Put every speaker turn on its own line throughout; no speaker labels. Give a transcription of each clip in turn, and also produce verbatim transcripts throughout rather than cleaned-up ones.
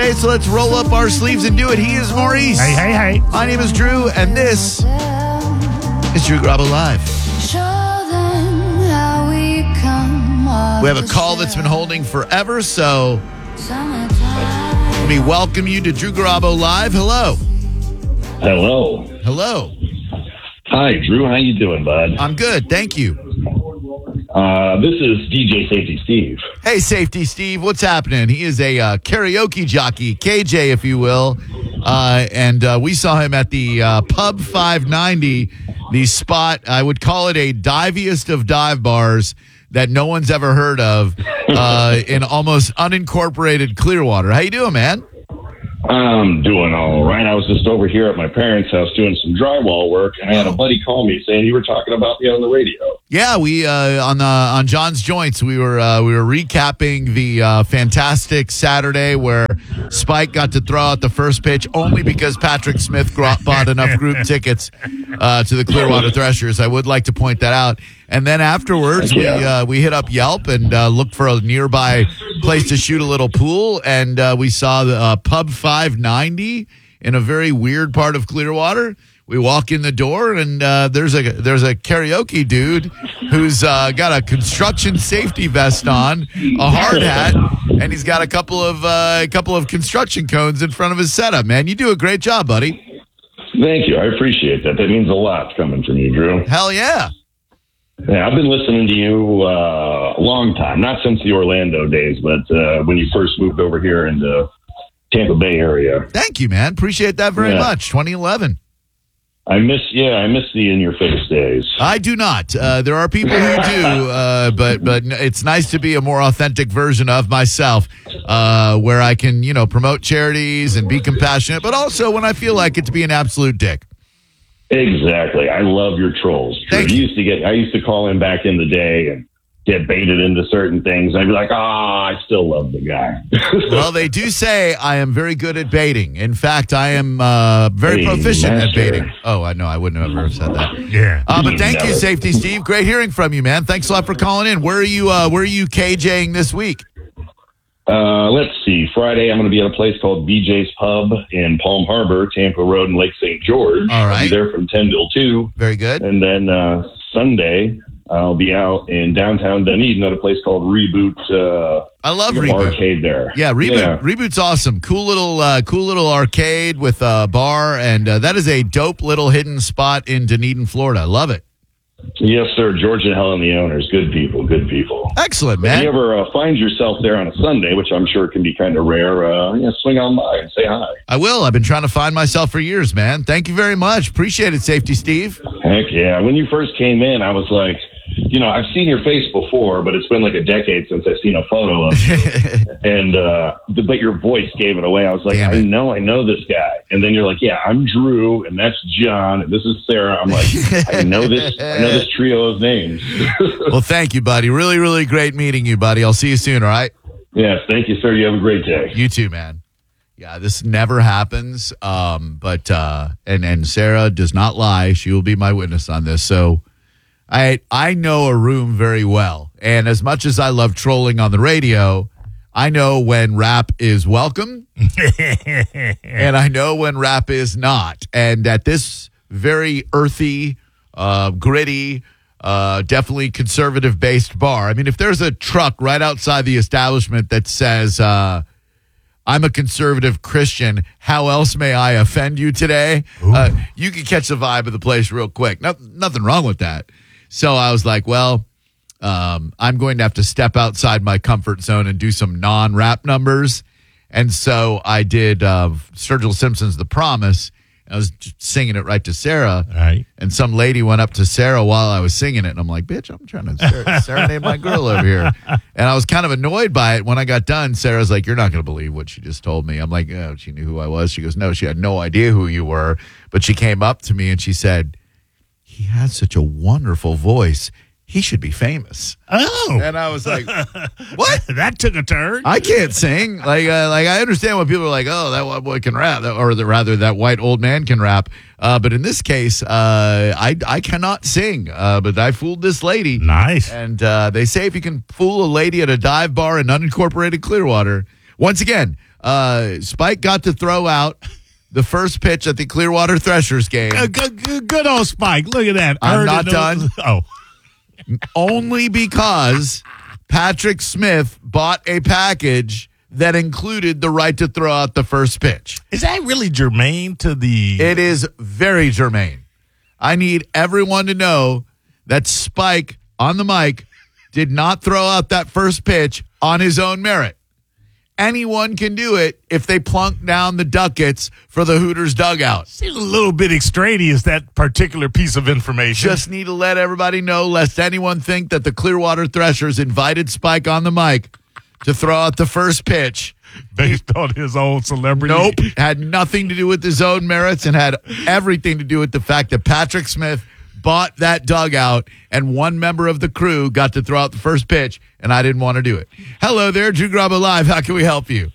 Friday, so let's roll up our sleeves and do it. He is Maurice.
Hey, hey, hey.
My name is Drew, and this is Drew Garabo Live. We have a call that's been holding forever, so let me welcome you to Drew Garabo Live. Hello.
Hello.
Hello.
Hi, Drew. How you doing, bud?
I'm good, thank you.
Uh, this is D J Safety Steve.
Hey, Safety Steve, what's happening? He is a uh, karaoke jockey, K J, if you will. Uh, and uh, we saw him at the uh, Pub five ninety, the spot, I would call it a diviest of dive bars that no one's ever heard of uh, in almost unincorporated Clearwater. How you doing, man?
I'm doing all right. I was just over here at my parents' house doing some drywall work, and I had a buddy call me saying you were talking about me on the radio.
Yeah, we uh, on the on John's Joints, we were uh, we were recapping the uh, fantastic Saturday where Spike got to throw out the first pitch only because Patrick Smith bought enough group tickets uh, to the Clearwater Threshers. I would like to point that out. And then afterwards,
Yeah.
we uh, we hit up Yelp and uh, looked for a nearby place to shoot a little pool, and uh, we saw the uh, Pub five ninety in a very weird part of Clearwater. We walk in the door, and uh, there's a there's a karaoke dude who's uh, got a construction safety vest on, a hard hat, and he's got a couple of uh, a couple of construction cones in front of his setup. Man, you do a great job, buddy.
Thank you. I appreciate that. That means a lot coming from you, Drew.
Hell yeah.
Yeah, I've been listening to you uh, a long time, not since the Orlando days, but uh, when you first moved over here in the Tampa Bay area.
Thank you, man. Appreciate that very
Yeah.
much. twenty eleven.
I miss, yeah, I miss the in-your-face days.
I do not. Uh, there are people who do, uh, but but it's nice to be a more authentic version of myself, uh, where I can, you know, promote charities and be compassionate, but also when I feel like it, to be an absolute dick.
Exactly. I love your trolls. Drew.
Thank
you
you.
used to get. I used to call in back in the day and get baited into certain things. I'd be like, ah, I still love the guy.
Well, they do say I am very good at baiting. In fact, I am uh, very
Hey,
proficient at
master.
baiting. Oh, I know. I wouldn't have ever said that.
Yeah.
Uh, but thank you,
Never.
Safety Steve. Great hearing from you, man. Thanks a lot for calling in. Where are you? Uh, where are you KJing this week?
Uh, let's see. Friday, I'm going to be at a place called B J's Pub in Palm Harbor, Tampa Road, and Lake Saint George.
All right.
I'll be there from ten till two.
Very good.
And then uh, Sunday, I'll be out in downtown Dunedin at a place called Reboot. Uh,
I love
the
Reboot.
arcade there.
Yeah, Reboot.
Yeah.
Reboot's awesome. Cool little, uh, cool little arcade with a bar, and uh, that is a dope little hidden spot in Dunedin, Florida. Love it.
Yes, sir. George and Helen, the owners. Good people. Good people.
Excellent,
If you
man.
ever uh, find yourself there on a Sunday, which I'm sure can be kind of rare, uh, yeah, swing on by and say hi.
I will. I've been trying to find myself for years, man. Thank you very much. Appreciate it, Safety Steve.
Heck yeah. When you first came in, I was like, you know, I've seen your face before, but it's been like a decade since I've seen a photo of you. and, uh, but your voice gave it away. I was like,
Damn
I
it.
know, I know this guy. And then you're like, yeah, I'm Drew, and that's John, and this is Sarah. I'm like, I know this, I know this trio of names.
Well, thank you, buddy. Really, really great meeting you, buddy. I'll see you soon, all right?
Yes, thank you, sir. You have a great day.
You too, man. Yeah, this never happens. Um, but uh, and and Sarah does not lie. She will be my witness on this. So I I know a room very well, and as much as I love trolling on the radio, I know when rap is welcome, and I know when rap is not. And at this very earthy, uh, gritty, uh, definitely conservative-based bar, I mean, if there's a truck right outside the establishment that says, uh, I'm a conservative Christian, how else may I offend you today? Uh, you can catch the vibe of the place real quick. No, nothing wrong with that. So I was like, well, um, I'm going to have to step outside my comfort zone and do some non-rap numbers. And so I did uh, Sturgill Simpson's The Promise. I was just singing it right to Sarah.
All right.
And some lady went up to Sarah while I was singing it. And I'm like, bitch, I'm trying to ser- serenade my girl over here. And I was kind of annoyed by it. When I got done, Sarah's like, you're not going to believe what she just told me. I'm like, oh, she knew who I was. She goes, no, she had no idea who you were. But she came up to me and she said, he has such a wonderful voice. He should be famous.
Oh.
And I was like, what?
That took a turn.
I can't sing. Like, uh, like I understand when people are like, "Oh, that white boy can rap," or the, rather, that white old man can rap. Uh, but in this case, uh, I I cannot sing. Uh, but I fooled this lady.
Nice.
And uh, they say if you can fool a lady at a dive bar in unincorporated Clearwater, once again, Uh, Spike got to throw out the first pitch at the Clearwater Threshers game.
Good, good, good, good old Spike. Look at that.
I'm
Heard
not
it,
done.
Oh.
Only because Patrick Smith bought a package that included the right to throw out the first pitch.
Is that really germane to the...
It is very germane. I need everyone to know that Spike on the mic did not throw out that first pitch on his own merit. Anyone can do it if they plunk down the ducats for the Hooters dugout.
Seems a little bit extraneous, that particular piece of information.
Just need to let everybody know, lest anyone think that the Clearwater Threshers invited Spike on the mic to throw out the first pitch.
Based on his own celebrity.
Nope. Had nothing to do with his own merits and had everything to do with the fact that Patrick Smith bought that dugout and one member of the crew got to throw out the first pitch, and I didn't want to do it. Hello there, Drew Grabo Live. How can we help you?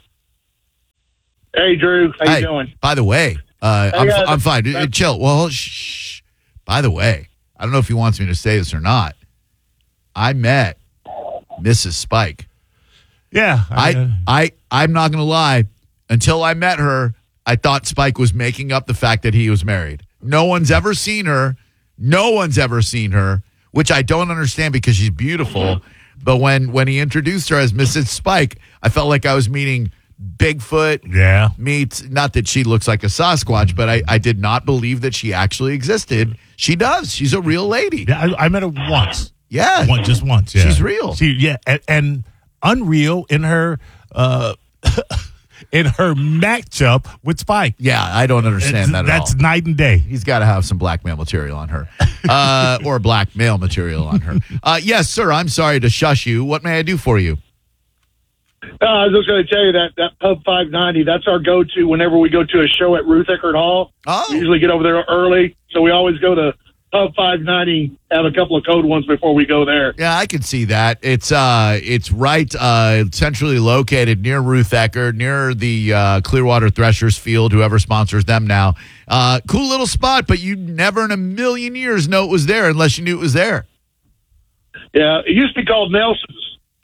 Hey, Drew. How
hey,
you doing?
By the way, uh,
Hey,
I'm,
uh,
I'm fine.
that-
Chill. Well, shh, shh. By the way, I don't know if he wants me to say this or not. I met Missus Spike.
Yeah.
I, I, I'm not going to lie. Until I met her, I thought Spike was making up the fact that he was married. No one's ever seen her. No one's ever seen her, which I don't understand because she's beautiful. But when, when he introduced her as Missus Spike, I felt like I was meeting Bigfoot.
Yeah.
Meets, not that she looks like a Sasquatch, but I, I did not believe that she actually existed. She does. She's a real lady.
Yeah, I, I met her once.
Yeah.
One, just once, yeah.
She's real.
She, yeah, and, and unreal in her uh, in her matchup with Spike.
Yeah, I don't understand that at
That's
all.
night and day.
He's got to have some blackmail material on her, uh, or blackmail material on her. Uh, yes, sir. I'm sorry to shush you. What may I do for you?
Uh, I was just going to tell you that that Pub five ninety, that's our go-to whenever we go to a show at Ruth Eckerd Hall.
Oh.
We usually get over there early, so we always go to Pub five ninety, have a couple of cold ones before we go there.
Yeah, I can see that. It's uh, it's right uh, centrally located near Ruth Eckerd, near the uh, Clearwater Threshers field, whoever sponsors them now. Uh, cool little spot, but you never in a million years know it was there unless you knew it was there.
Yeah, it used to be called Nelson's.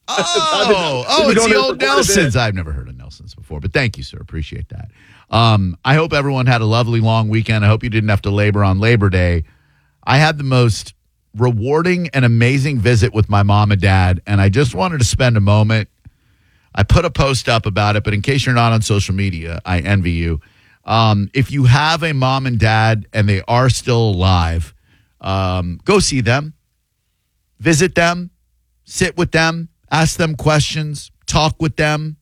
Oh, oh, it's the old Nelsons. I've never heard of Nelsons before, but thank you, sir. Appreciate that. Um, I hope everyone had a lovely long weekend. I hope you didn't have to labor on Labor Day. I had the most rewarding and amazing visit with my mom and dad, and I just wanted to spend a moment. I put a post up about it, but in case you're not on social media, I envy you. Um, if you have a mom and dad and they are still alive, um, go see them, visit them, sit with them, ask them questions, talk with them.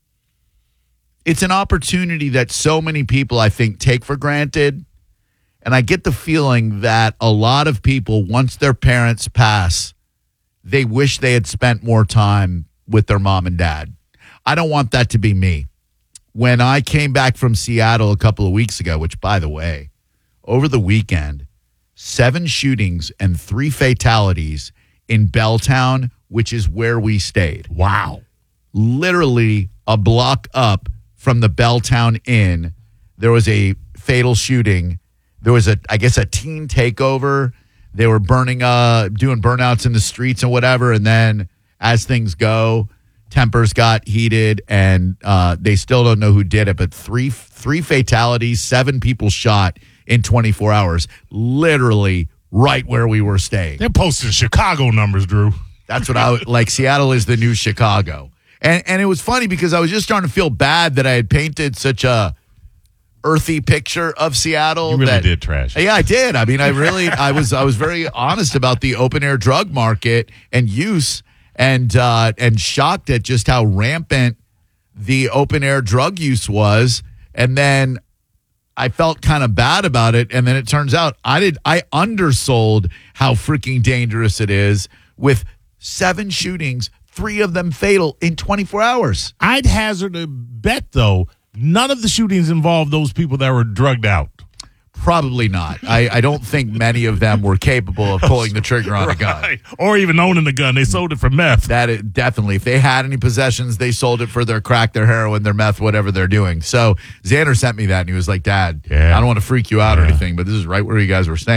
It's an opportunity that so many people, I think, take for granted. And I get the feeling that a lot of people, once their parents pass, they wish they had spent more time with their mom and dad. I don't want that to be me. When I came back from Seattle a couple of weeks ago, which, by the way, over the weekend, seven shootings and three fatalities in Belltown, which is where we stayed.
Wow.
Literally a block up from the Belltown Inn, there was a fatal shooting. There was a, I guess, a teen takeover. They were burning, uh, doing burnouts in the streets and whatever. And then as things go, tempers got heated, and uh, they still don't know who did it. But three, three fatalities, seven people shot in twenty-four hours, literally right where we were staying.
They're posting Chicago numbers, Drew.
That's what I would like. Seattle is the new Chicago. And and it was funny because I was just starting to feel bad that I had painted such a earthy picture of Seattle.
You really
that,
did trash.
Yeah, I did. I mean, I really, I was, I was very honest about the open air drug market and use, and uh, and shocked at just how rampant the open air drug use was. And then I felt kind of bad about it. And then it turns out I did, I undersold how freaking dangerous it is with seven shootings, three of them fatal in twenty-four hours.
I'd hazard a bet, though, none of the shootings involved those people that were drugged out.
Probably not. I, I don't think many of them were capable of pulling the trigger on a gun.
Right. Or even owning the gun. They sold it for meth.
That is, definitely. If they had any possessions, they sold it for their crack, their heroin, their meth, whatever they're doing. So Xander sent me that, and he was like, Dad,
Yeah.
I don't want to freak you out or
Yeah.
anything, but this is right where you guys were staying.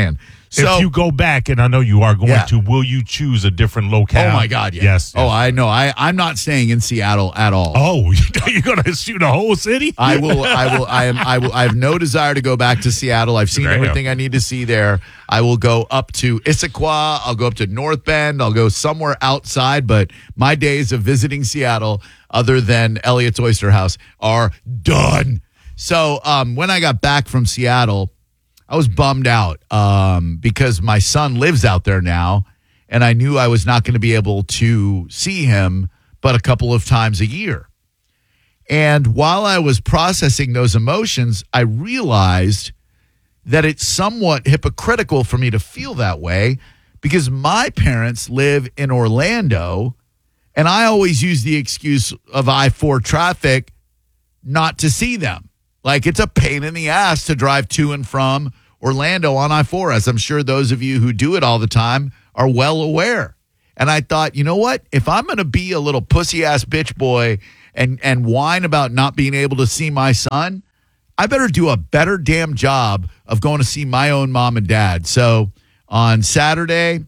So,
if you go back, and I know you are going
Yeah.
to, will you choose a different locale?
Oh my God! Yeah.
Yes.
Oh,
yes.
I know. I I'm not staying in Seattle at all.
Oh, you're going to shoot a whole city?
I will. I will. I am. I will. I have no desire to go back to Seattle. I've seen
Damn.
everything I need to see there. I will go up to Issaquah. I'll go up to North Bend. I'll go somewhere outside. But my days of visiting Seattle, other than Elliot's Oyster House, are done. So um, when I got back from Seattle, I was bummed out um, because my son lives out there now, and I knew I was not going to be able to see him but a couple of times a year. And while I was processing those emotions, I realized that it's somewhat hypocritical for me to feel that way because my parents live in Orlando, and I always use the excuse of I four traffic not to see them. Like, it's a pain in the ass to drive to and from Orlando on I four, as I'm sure those of you who do it all the time are well aware. And I thought, you know what? If I'm going to be a little pussy-ass bitch boy and, and whine about not being able to see my son, I better do a better damn job of going to see my own mom and dad. So on Saturday,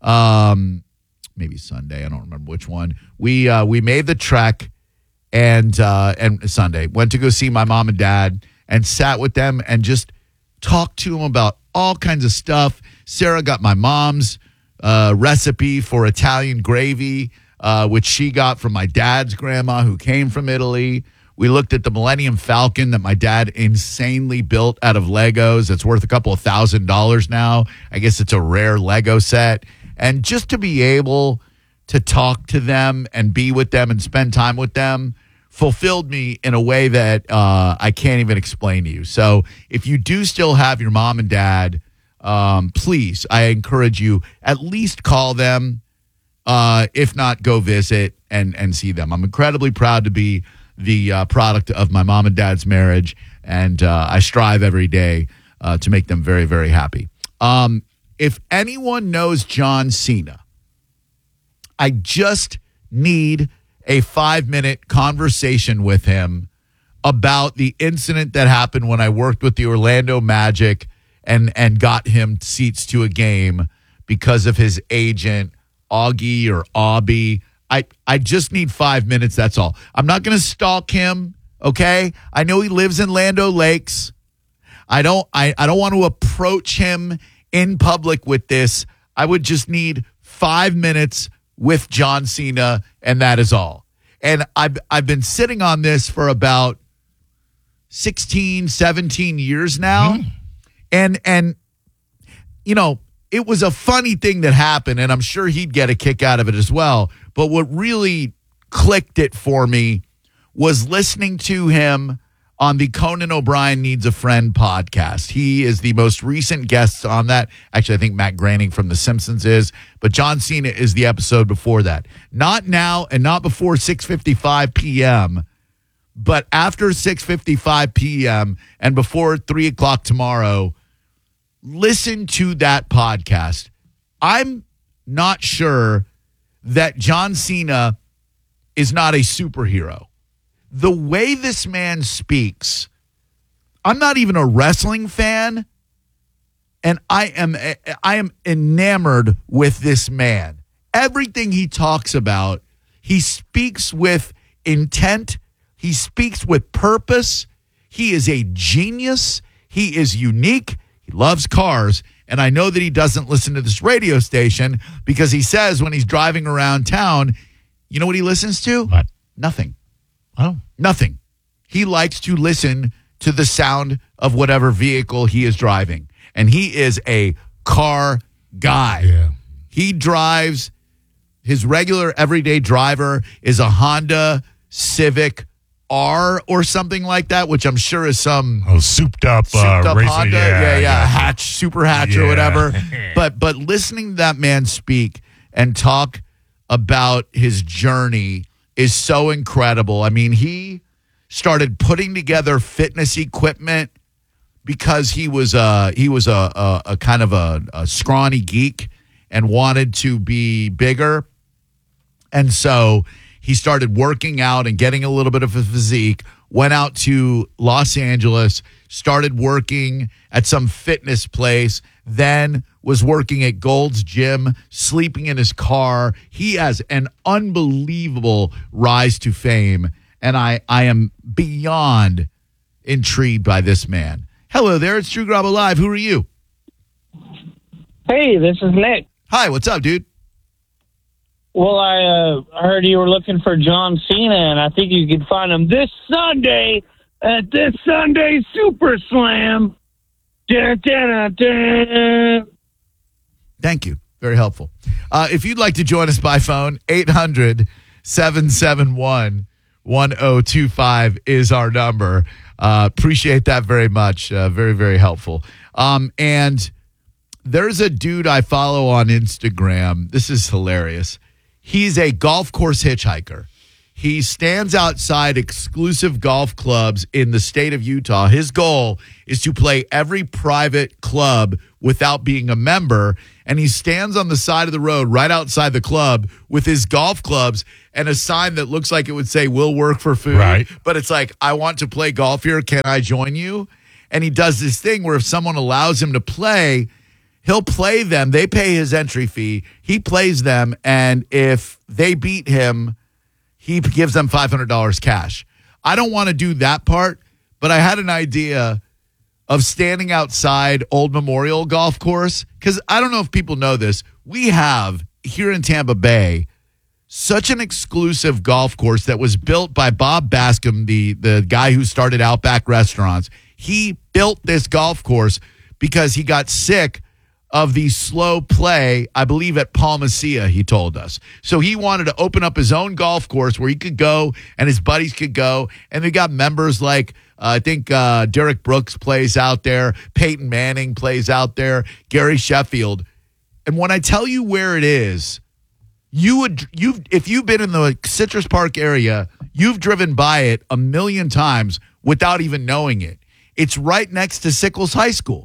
um, maybe Sunday, I don't remember which one, we uh, we made the trek. And uh, and Sunday, went to go see my mom and dad and sat with them and just talked to them about all kinds of stuff. Sarah got my mom's uh, recipe for Italian gravy, uh, which she got from my dad's grandma who came from Italy. We looked at the Millennium Falcon that my dad insanely built out of Legos. It's worth a couple of thousand dollars now. I guess it's a rare Lego set. And just to be able to talk to them and be with them and spend time with them fulfilled me in a way that uh, I can't even explain to you. So if you do still have your mom and dad, um, please, I encourage you, at least call them. Uh, if not, go visit and, and see them. I'm incredibly proud to be the uh, product of my mom and dad's marriage, and uh, I strive every day uh, to make them very, very happy. Um, if anyone knows John Cena, I just need a five-minute conversation with him about the incident that happened when I worked with the Orlando Magic and and got him seats to a game because of his agent, Augie or Aubie. I, I just need five minutes, that's all. I'm not going to stalk him, okay? I know he lives in Land O'Lakes. I don't I, I don't want to approach him in public with this. I would just need five minutes with John Cena, and that is all. And I've, I've been sitting on this for about sixteen, seventeen years now. Mm. And, and you know, it was a funny thing that happened, and I'm sure he'd get a kick out of it as well. But what really clicked it for me was listening to him on the Conan O'Brien Needs a Friend podcast. He is the most recent guest on that. Actually, I think Matt Groening from The Simpsons is, but John Cena is the episode before that. Not now and not before six fifty-five p.m., but after six fifty-five p.m. and before three o'clock tomorrow. Listen to that podcast. I'm not sure that John Cena is not a superhero. The way this man speaks, I'm not even a wrestling fan, and I am I am enamored with this man. Everything he talks about, he speaks with intent. He speaks with purpose. He is a genius. He is unique. He loves cars. And I know that he doesn't listen to this radio station because he says when he's driving around town, you know what he listens to?
What?
Nothing.
Oh.
Nothing. He likes to listen to the sound of whatever vehicle he is driving. And he is a car guy.
Yeah.
He drives, his regular everyday driver is a Honda Civic R or something like that, which I'm sure is some
oh, souped up,
souped
uh,
up
racer.
Honda,
Yeah,
yeah, yeah,
yeah.
hatch, super hatch or
Yeah.
whatever. But but listening to that man speak and talk about his journey is so incredible. I mean, he started putting together fitness equipment because he was a he was a a, a kind of a, a scrawny geek and wanted to be bigger, and so he started working out and getting a little bit of a physique went out to Los Angeles, started working at some fitness place, then was working at Gold's Gym, sleeping in his car. He has an unbelievable rise to fame, and I, I am beyond intrigued by this man. Hello there, it's Drew Garabo Live. Who are you?
Hey, this is Nick.
Hi, what's up, dude?
Well, I uh, heard you were looking for John Cena, and I think you could find him this Sunday at this Sunday Super Slam. Dun, dun, dun, dun.
Thank you. Very helpful. Uh, if you'd like to join us by phone, eight hundred, seven seven one, one oh two five is our number. Uh, appreciate that very much. Uh, very, very helpful. Um, and there's a dude I follow on Instagram. This is hilarious. He's a golf course hitchhiker. He stands outside exclusive golf clubs in the state of Utah. His goal is to play every private club without being a member. And he stands on the side of the road right outside the club with his golf clubs and a sign that looks like it would say, "We'll work for food."
Right.
But it's like, "I want to play golf here. Can I join you?" And he does this thing where if someone allows him to play, he'll play them. They pay his entry fee. He plays them. And if they beat him, he gives them five hundred dollars cash. I don't want to do that part, but I had an idea of standing outside Old Memorial Golf Course, because I don't know if people know this. We have here in Tampa Bay such an exclusive golf course that was built by Bob Bascom, the, the guy who started Outback Restaurants. He built this golf course because he got sick of the slow play, I believe, at Palmacia, he told us. So he wanted to open up his own golf course where he could go and his buddies could go. And they got members like, uh, I think uh, Derek Brooks plays out there. Peyton Manning plays out there. Gary Sheffield. And when I tell you where it is, you would, you've, if you've been in the Citrus Park area, you've driven by it a million times without even knowing it. It's right next to Sickles High School.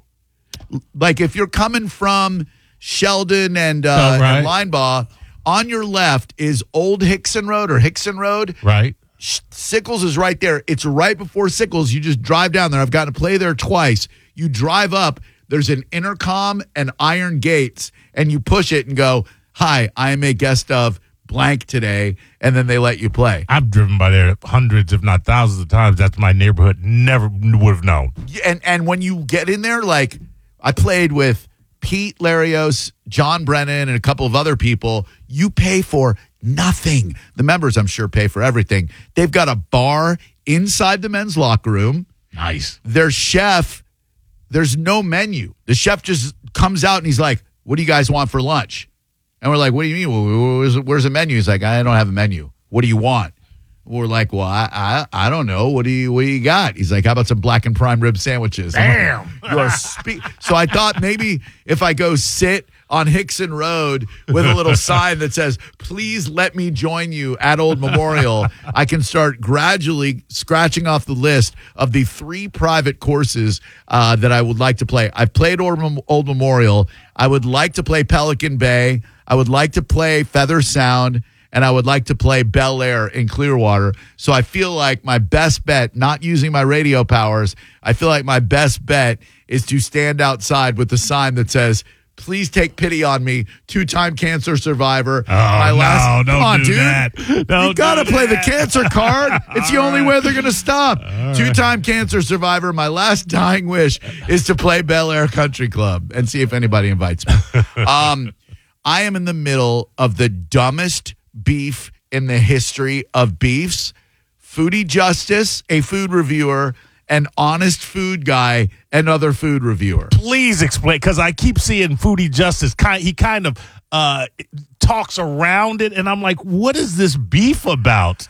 Like if you're coming from Sheldon and, uh,
oh, right.
and Linebaugh, on your left is Old Hickson Road or Hickson Road.
Right.
Sickles is right there. It's right before Sickles. You just drive down there. I've gotten to play there twice. You drive up. There's an intercom and iron gates, and you push it and go, "Hi, I am a guest of blank today," and then they let you play.
I've driven by there hundreds, if not thousands of times. That's my neighborhood. Never would have known.
And and when you get in there, like I played with Pete Larios, John Brennan, and a couple of other people, you pay for nothing. The members, I'm sure, pay for everything. They've got a bar inside the men's locker room.
Nice.
Their chef, there's no menu. The chef just comes out and he's like, "What do you guys want for lunch?" And we're like, "What do you mean? Where's, where's the menu?" He's like, "I don't have a menu. What do you want?" We're like, "Well, I I, I don't know. What do you what do you got?" He's like, "How about some black and prime rib sandwiches?"
Damn.
Like, you are spe- so I thought maybe if I go sit on Hickson Road with a little sign that says, "Please let me join you at Old Memorial," I can start gradually scratching off the list of the three private courses uh, that I would like to play. I've played Old, Old Memorial. I would like to play Pelican Bay. I would like to play Feather Sound. And I would like to play Bel Air in Clearwater. So I feel like my best bet, not using my radio powers, I feel like my best bet is to stand outside with the sign that says, "Please take pity on me, two-time cancer survivor."
Oh, my last, no, don't
come on,
do
dude.
that. Don't
you got to
do
play
that.
the cancer card. It's the only
right.
way they're going to stop.
All
Two-time cancer survivor. My last dying wish is to play Bel Air Country Club and see if anybody invites me. Um, I am in the middle of the dumbest beef in the history of beefs. Foodie Justice, a food reviewer, an honest food guy, another food reviewer.
Please explain, because I keep seeing Foodie Justice. Kind, he kind of uh, talks around it, and I'm like, what is this beef about?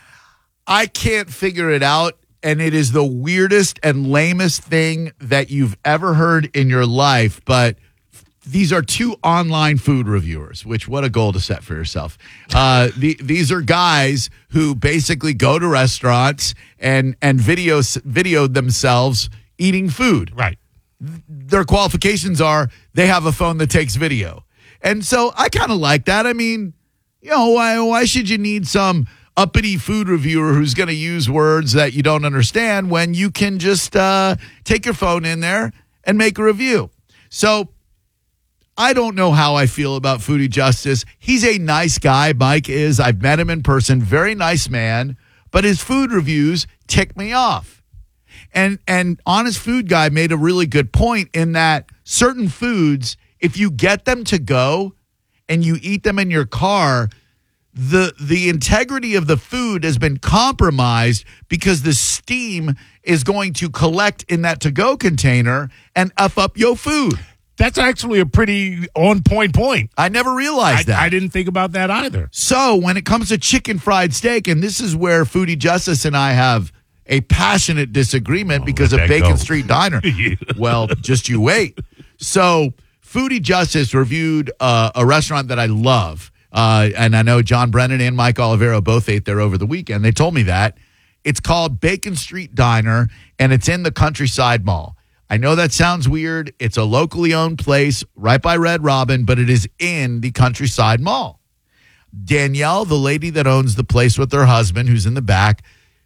I can't figure it out, and it is the weirdest and lamest thing that you've ever heard in your life, but these are two online food reviewers, which what a goal to set for yourself. Uh, the, these are guys who basically go to restaurants and and video video themselves eating food.
Right.
Their qualifications are they have a phone that takes video. And so I kind of like that. I mean, you know, why why should you need some uppity food reviewer who's going to use words that you don't understand when you can just uh, take your phone in there and make a review. So I don't know how I feel about Foodie Justice. He's a nice guy. Mike is. I've met him in person. Very nice man. But his food reviews tick me off. And and Honest Food Guy made a really good point in that certain foods, if you get them to go and you eat them in your car, the the integrity of the food has been compromised because the steam is going to collect in that to-go container and F up your food.
That's actually a pretty on-point point.
I never realized
I,
that.
I didn't think about that either.
So when it comes to chicken fried steak, and this is where Foodie Justice and I have a passionate disagreement
Oh,
because of
let that
Bacon
go.
Street Diner.
Yeah.
Well, just you wait. So Foodie Justice reviewed uh, a restaurant that I love. Uh, and I know John Brennan and Mike Olivero both ate there over the weekend. They told me that. It's called Bacon Street Diner, and it's in the Countryside Mall. I know that sounds weird. It's a locally owned place right by Red Robin, but it is in the Countryside Mall. Danielle, the lady that owns the place with her husband, who's in the back,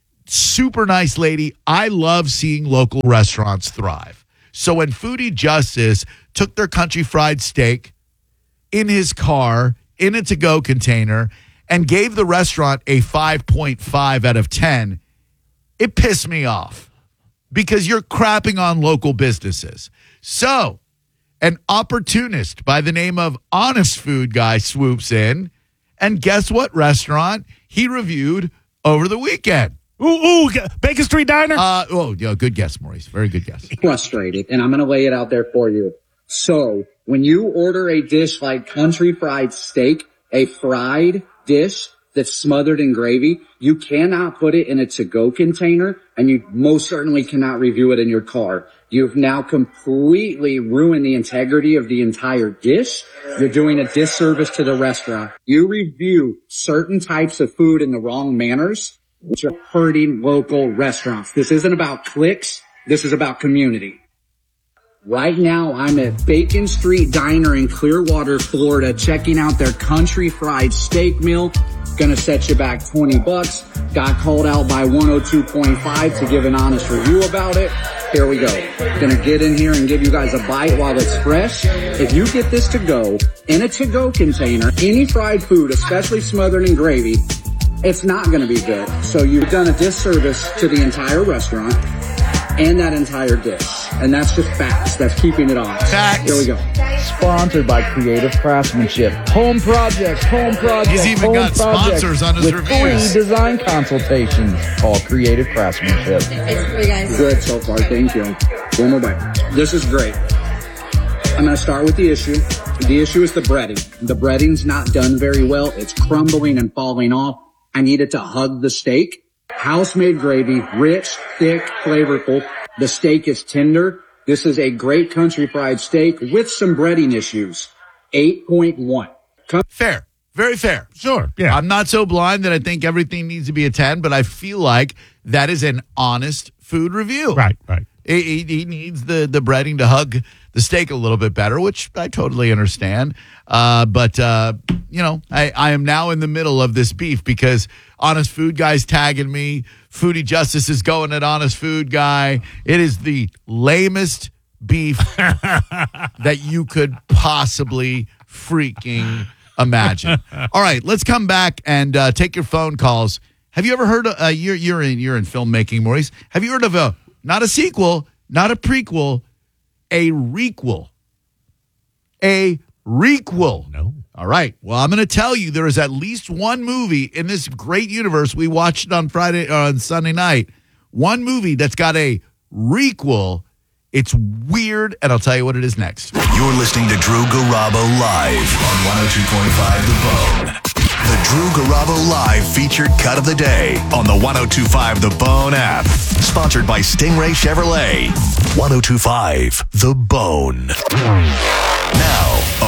super nice lady. I love seeing local restaurants thrive. So when Foodie Justice took their country fried steak in his car, in a to-go container, and gave the restaurant a five point five out of ten, it pissed me off because you're crapping on local businesses. So an opportunist by the name of Honest Food Guy swoops in, and guess what restaurant he reviewed over the weekend?
Ooh, ooh, Bacon Street Diner?
Uh, oh, yeah, good guess, Maurice. Very good guess.
Frustrated, and I'm going to lay it out there for you. So when you order a dish like country fried steak, a fried dish that's smothered in gravy, you cannot put it in a to-go container, and you most certainly cannot review it in your car. You've now completely ruined the integrity of the entire dish. You're doing a disservice to the restaurant. You review certain types of food in the wrong manners, which are hurting local restaurants. This isn't about clicks. This is about community. Right now, I'm at Bacon Street Diner in Clearwater, Florida, checking out their country fried steak meal. Gonna set you back twenty bucks. Got called out by one oh two point five to give an honest review about it. Here we go. Gonna get in here and give you guys a bite while it's fresh. If you get this to go in a to-go container, any fried food, especially smothered in gravy, it's not gonna be good. So you've done a disservice to the entire restaurant and that entire dish. And that's just facts. That's keeping it on.
Facts.
Here we go.
Sponsored by Creative Craftsmanship. Home projects, home projects,
He's even
home
got
projects
sponsors on his
with
reviews.
free design consultations. Call Creative Craftsmanship.
Hey guys.
Good so far. Thank you. One more bite. This is great. I'm going to start with the issue. The issue is the breading. The breading's not done very well. It's crumbling and falling off. I need it to hug the steak. House-made gravy, rich, thick, flavorful. The steak is tender. This is a great country fried steak with some breading issues. eight point one. Come-
Fair. Very fair.
Sure, yeah.
I'm not so blind that I think everything needs to be a ten, but I feel like that is an honest food review.
Right, right.
He, he, he needs the, the breading to hug the steak a little bit better, which I totally understand. Uh, but, uh, you know, I, I am now in the middle of this beef because Honest Food Guy's tagging me. Foodie Justice is going at Honest Food Guy. It is the lamest beef that you could possibly freaking imagine. All right, let's come back and uh, take your phone calls. Have you ever heard of, uh, you're, you're, in, you're in filmmaking, Maurice. Have you heard of a, not a sequel, not a prequel, a requel? A requel.
No.
All right. Well, I'm going to tell you there is at least one movie in this great universe. We watched it on Friday or on Sunday night. One movie that's got a requel. It's weird, and I'll tell you what it is next.
You're listening to Drew Garabo live on one oh two point five The Bone. The Drew Garabo Live featured cut of the day on the one oh two point five The Bone app. Sponsored by Stingray Chevrolet. one oh two point five The Bone. Now, a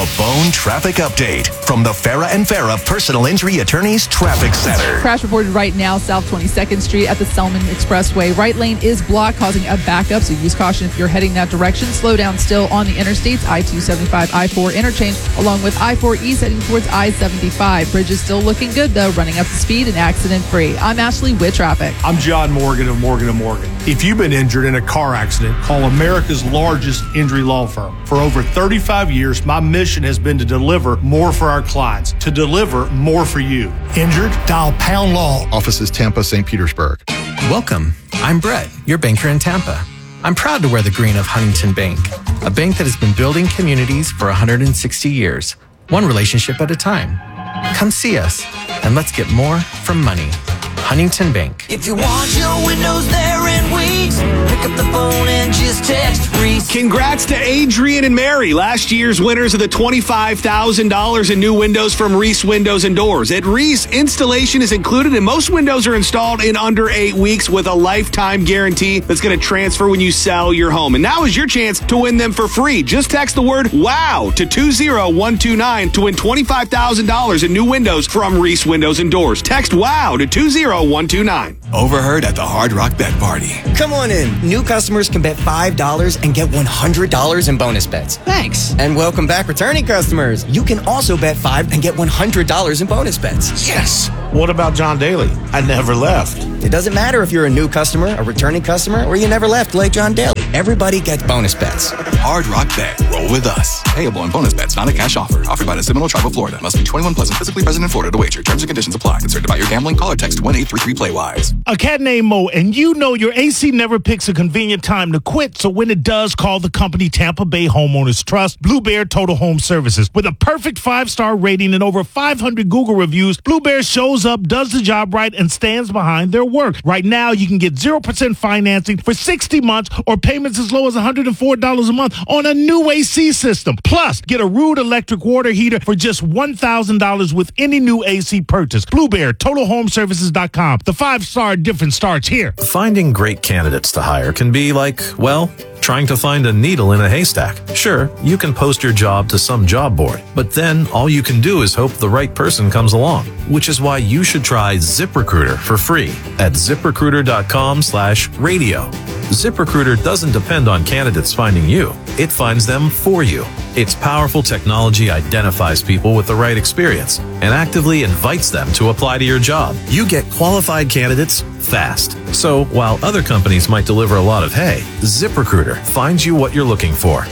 The Bone Traffic Update from the Farah and Farah Personal Injury Attorneys Traffic Center.
Crash reported right now, South twenty-second Street at the Selman Expressway. Right lane is blocked, causing a backup, so use caution if you're heading that direction. Slow down still on the interstates, I two seventy-five, I four interchange, along with I four East heading towards I seventy-five. Bridge is still looking good, though, running up to speed and accident-free. I'm Ashley with traffic.
I'm John Morgan of Morgan and Morgan. If you've been injured in a car accident, call America's largest injury law firm. For over thirty-five years, my mission has been to deliver more for our clients, to deliver more for you. Injured? Dial Pound Law.
Offices Tampa, Saint Petersburg.
Welcome. I'm Brett, your banker in Tampa. I'm proud to wear the green of Huntington Bank, a bank that has been building communities for one hundred sixty years, one relationship at a time. Come see us, and let's get more from money. Huntington Bank.
If you want your windows there in weeks, pick up the phone and just text Reese.
Congrats to Adrian and Mary, last year's winners of the twenty-five thousand dollars in new windows from Reese Windows and Doors. At Reese, installation is included, and most windows are installed in under eight weeks with a lifetime guarantee that's going to transfer when you sell your home. And now is your chance to win them for free. Just text the word WOW to two zero one two nine to win twenty-five thousand dollars in new windows from Reese Windows and Doors. Text WOW to two zero one two nine.
Overheard at the Hard Rock Bet Party.
Come on in. New customers can bet five dollars and get one hundred dollars in bonus bets.
Thanks.
And welcome back returning customers. You can also bet five and get one hundred dollars in bonus bets.
Yes.
What about John Daly? I never left.
It doesn't matter if you're a new customer, a returning customer, or you never left like John Daly. Everybody gets bonus bets.
Hard Rock Bet. Roll with us. Payable on bonus bets, not a cash offer. Offered by the Seminole Tribe of Florida. Must be twenty-one plus and physically present in Florida to wager. Terms and conditions apply. Concerned about your gambling? Call or text one eight three three play wise.
A cat named Mo, and you know your A C never picks a convenient time to quit, so when it does, call the company Tampa Bay Homeowners Trust, Blue Bear Total Home Services. With a perfect five-star rating and over five hundred Google reviews, Blue Bear shows up, does the job right, and stands behind their work. Right now, you can get zero percent financing for sixty months or payments as low as one hundred four dollars a month on a new A C system. Plus, get a Rude electric water heater for just one thousand dollars with any new A C purchase. Blue Bear Total Home Services dot com. The five-star difference starts here.
Finding great candidates to hire can be like, well, trying to find a needle in a haystack. Sure, you can post your job to some job board, but then all you can do is hope the right person comes along, which is why you should try ZipRecruiter for free at ZipRecruiter dot com slash radio. ZipRecruiter doesn't depend on candidates finding you. It finds them for you. Its powerful technology identifies people with the right experience and actively invites them to apply to your job. You get qualified candidates fast. So while other companies might deliver a lot of hay, ZipRecruiter finds you what you're looking for.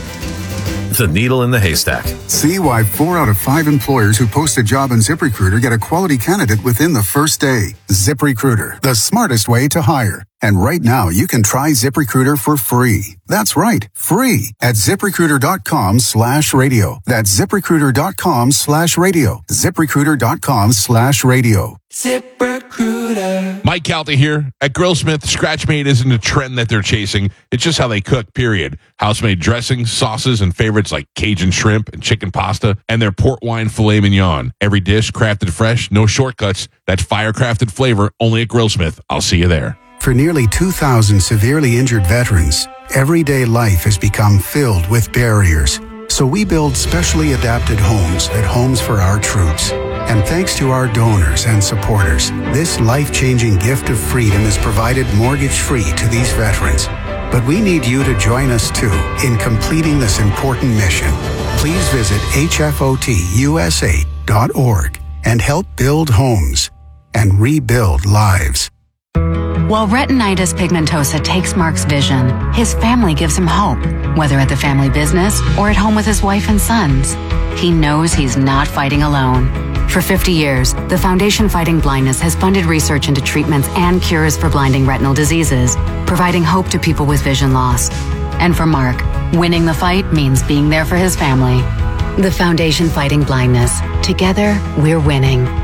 The needle in the haystack.
See why four out of five employers who post a job on ZipRecruiter get a quality candidate within the first day. ZipRecruiter, the smartest way to hire. And right now, you can try ZipRecruiter for free. That's right, free at ZipRecruiter dot com slash radio. That's ZipRecruiter dot com slash radio. ZipRecruiter dot com slash radio.
ZipRecruiter.
Mike Calta here. At Grillsmith, Scratch-Made isn't a trend that they're chasing. It's just how they cook, period. House-made dressings, sauces, and favorites like Cajun shrimp and chicken pasta, and their port wine filet mignon. Every dish crafted fresh, no shortcuts. That's fire-crafted flavor only at Grillsmith. I'll see you there.
For nearly two thousand severely injured veterans, everyday life has become filled with barriers. So we build specially adapted homes at Homes for Our Troops. And thanks to our donors and supporters, this life-changing gift of freedom is provided mortgage-free to these veterans. But we need you to join us, too, in completing this important mission. Please visit H F O T U S A dot org and help build homes and rebuild lives.
While retinitis pigmentosa takes Mark's vision, his family gives him hope, whether at the family business or at home with his wife and sons. He knows he's not fighting alone. For fifty years, the Foundation Fighting Blindness has funded research into treatments and cures for blinding retinal diseases, providing hope to people with vision loss. And for Mark, winning the fight means being there for his family. The Foundation Fighting Blindness. Together, we're winning.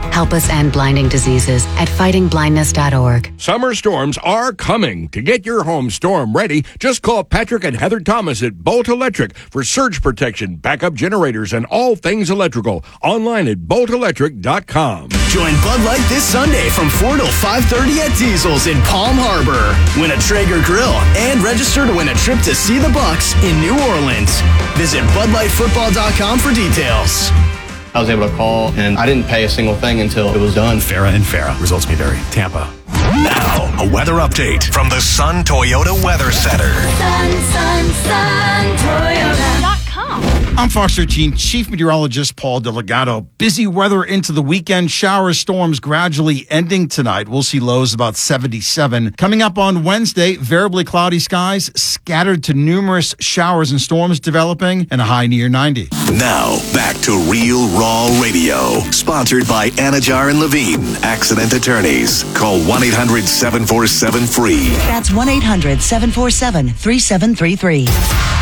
Help us end blinding diseases at fighting blindness dot org.
Summer storms are coming. To get your home storm ready, just call Patrick and Heather Thomas at Bolt Electric for surge protection, backup generators, and all things electrical. Online at bolt electric dot com.
Join Bud Light this Sunday from four till five thirty at Diesel's in Palm Harbor. Win a Traeger grill and register to win a trip to see the Bucks in New Orleans. Visit bud light football dot com for details.
I was able to call, and I didn't pay a single thing until it was done.
Farah and Farah. Results may vary. Tampa.
Now, a weather update from the Sun Toyota Weather Center.
Sun, sun, sun, Toyota dot com.
I'm Fox thirteen Chief Meteorologist Paul Delgado. Busy weather into the weekend. Showers, storms gradually ending tonight. We'll see lows about seventy-seven. Coming up on Wednesday, variably cloudy skies, scattered to numerous showers and storms developing, and a high near ninety.
Now, back to Real Raw Radio. Sponsored by Anajar and Levine, Accident Attorneys. Call one eight hundred seven four seven free.
That's one eight hundred seven four seven three seven three three.